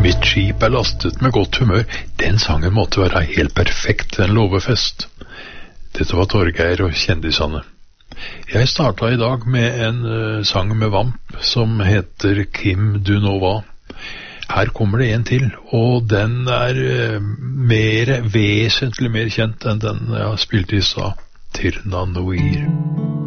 Mitt skip lastet med godt humør. Den sangen måtte være helt perfekt til en låvefest. Dette var Torgeir og kjendisene. Jeg startet i dag med en sang med Vamp som heter Kim du nå hva. Her kommer det en til, og den vesentlig mer kjent enn den jeg har spilt i stad, Tirna Noir.